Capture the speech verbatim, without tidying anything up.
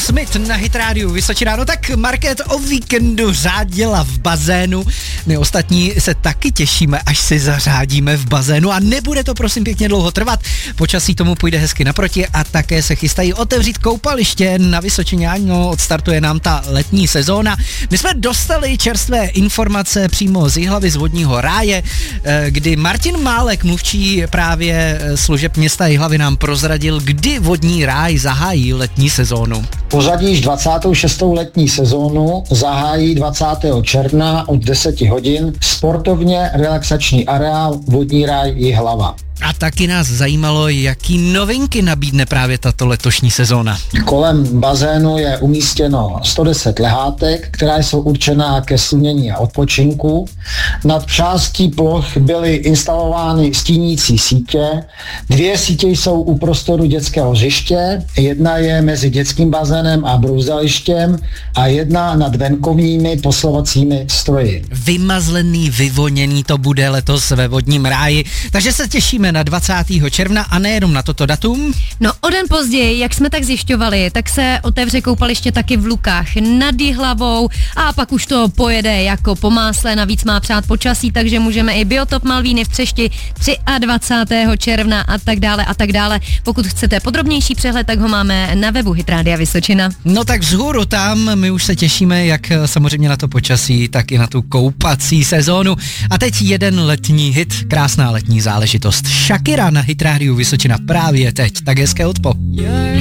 Smith na Hit Rádiu Vysočina. No tak Market o víkendu řádila v bazénu. My ostatní se taky těšíme, až si zařádíme v bazénu a nebude to prosím pěkně dlouho trvat. Počasí tomu půjde hezky naproti a také se chystají otevřít koupaliště na Vysočině. No, odstartuje nám ta letní sezóna. My jsme dostali čerstvé informace přímo z Jihlavy z Vodního ráje, kdy Martin Málek, mluvčí právě služeb města Jihlavy, nám prozradil, kdy Vodní ráj zahájí letní sezónu. Pořadí již dvacátou šestou letní sezónu zahájí dvacátého června od deseti hodin sportovně relaxační areál Vodní ráj Jihlava. A taky nás zajímalo, jaký novinky nabídne právě tato letošní sezóna. Kolem bazénu je umístěno sto deset lehátek, která jsou určená ke slunění a odpočinku. Nad částí ploch byly instalovány stínící sítě. Dvě sítě jsou u prostoru dětského hřiště, jedna je mezi dětským bazénem a brouzelištěm a jedna nad venkovními poslovacími stroji. Vymazlený, vyvoněný to bude letos ve Vodním ráji, takže se těšíme na dvacátého června a nejenom na toto datum. No o den později, jak jsme tak zjišťovali, tak se otevře koupaliště taky v Lukách nad Jihlavou a pak už to pojede jako po másle, navíc má přát počasí, takže můžeme i Biotop Malvíny v Třešti dvacátého třetího června a tak dále a tak dále. Pokud chcete podrobnější přehled, tak ho máme na webu Hit Rádia Vysočina. No tak vzhůru tam, my už se těšíme jak samozřejmě na to počasí, tak i na tu koupací sezónu. A teď jeden letní hit, krásná letní záležitost. Shakira na Hit Rádiu Vysočina právě teď, tak hezké odpo.